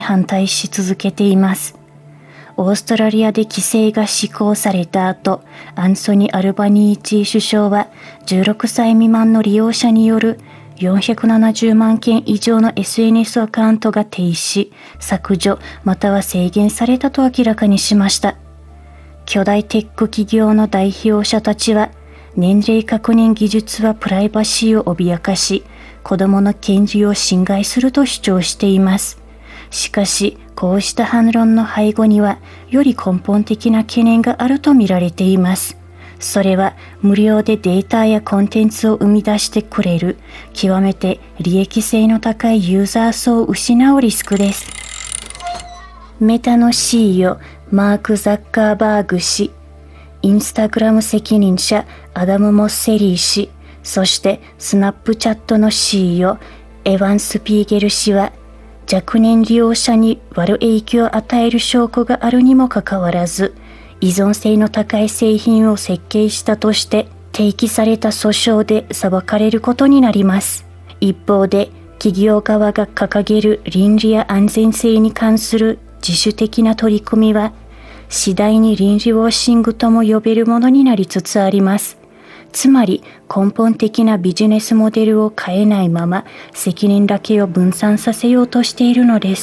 反対し続けています。オーストラリアで規制が施行された後、アンソニー・アルバニージー首相は16歳未満の利用者による470万件以上の SNS アカウントが停止、削除または制限されたと明らかにしました。巨大テック企業の代表者たちは、年齢確認技術はプライバシーを脅かし、子供の権利を侵害すると主張しています。しかし、こうした反論の背後には、より根本的な懸念があると見られています。それは、無料でデータやコンテンツを生み出してくれる、極めて利益性の高いユーザー層を失うリスクです。メタの CEO、マーク・ザッカーバーグ氏、インスタグラム責任者、アダム・モッセリー氏、そしてスナップチャットの CEO、エヴァン・スピーゲル氏は、若年利用者に悪影響を与える証拠があるにもかかわらず、依存性の高い製品を設計したとして提起された訴訟で裁かれることになります。一方で、企業側が掲げる倫理や安全性に関する自主的な取り組みは、次第に倫理ウォッシングとも呼べるものになりつつあります。つまり根本的なビジネスモデルを変えないまま責任だけを分散させようとしているのです。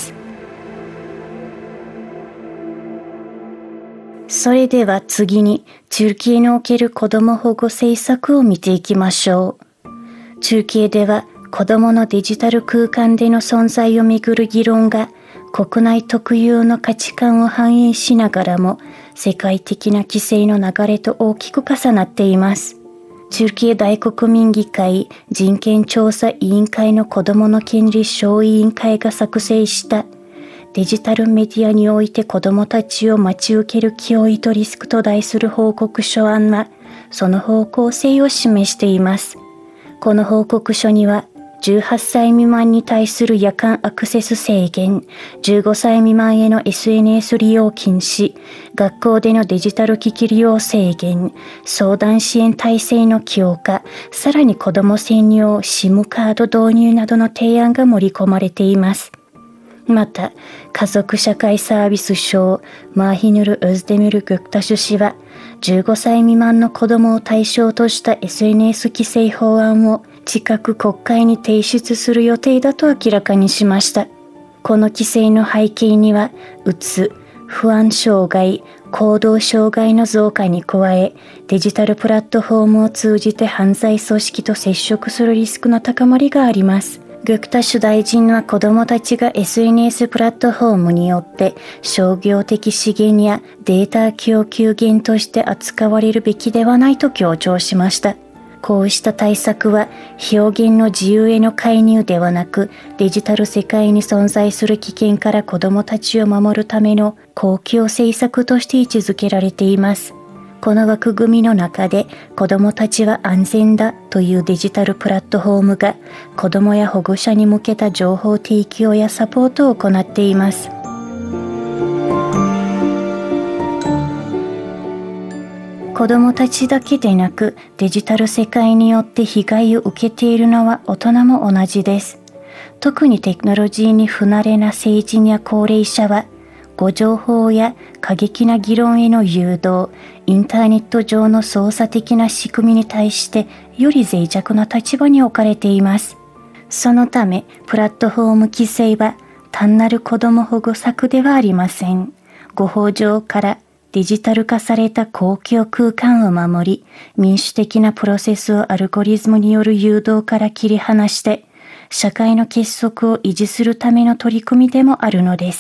それでは次に、チュルキエにおける子ども保護政策を見ていきましょう。チュルキエでは子どものデジタル空間での存在をめぐる議論が国内特有の価値観を反映しながらも世界的な規制の流れと大きく重なっています。チュルキエ大国民議会人権調査委員会の子どもの権利小委員会が作成したデジタルメディアにおいて子どもたちを待ち受ける脅威とリスクと題する報告書案はその方向性を示しています。この報告書には18歳未満に対する夜間アクセス制限、15歳未満への SNS 利用禁止、学校でのデジタル機器利用制限、相談支援体制の強化、さらに子ども専用 SIM カード導入などの提案が盛り込まれています。また、家族社会サービス相マーヒヌル・ウズデミル・グクタシュ氏は、15歳未満の子どもを対象とした SNS 規制法案を近く国会に提出する予定だと明らかにしました。この規制の背景には、うつ、不安障害、行動障害の増加に加え、デジタルプラットフォームを通じて犯罪組織と接触するリスクの高まりがあります。グクタシュ大臣は子どもたちが SNS プラットフォームによって商業的資源やデータ供給源として扱われるべきではないと強調しました。こうした対策は表現の自由への介入ではなく、デジタル世界に存在する危険から子どもたちを守るための公共政策として位置づけられています。この枠組みの中で子どもたちは安全だというデジタルプラットフォームが子どもや保護者に向けた情報提供やサポートを行っています。子どもたちだけでなく、デジタル世界によって被害を受けているのは大人も同じです。特にテクノロジーに不慣れな成人や高齢者は、誤情報や過激な議論への誘導、インターネット上の操作的な仕組みに対してより脆弱な立場に置かれています。そのため、プラットフォーム規制は単なる子ども保護策ではありません。誤報上からデジタル化された公共空間を守り、民主的なプロセスをアルゴリズムによる誘導から切り離して、社会の結束を維持するための取り組みでもあるのです。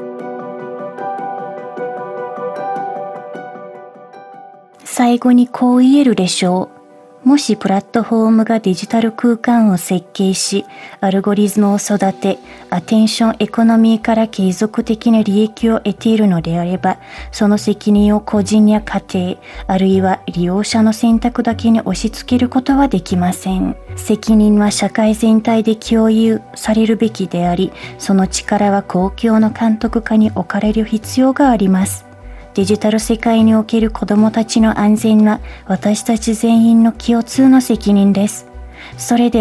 最後にこう言えるでしょう。もしプラットフォームがデジタル空間を設計し、アルゴリズムを育て、アテンションエコノミーから継続的な利益を得ているのであれば、その責任を個人や家庭、あるいは利用者の選択だけに押し付けることはできません。責任は社会全体で共有されるべきであり、その力は公共の監督下に置かれる必要があります。デジタル世界における子どもたちの安全は私たち全員の共通の責任です。それで